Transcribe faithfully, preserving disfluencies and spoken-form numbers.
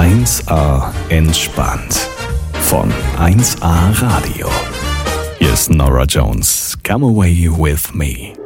eins A entspannt von eins A Radio. Hier ist Norah Jones, Come Away With Me.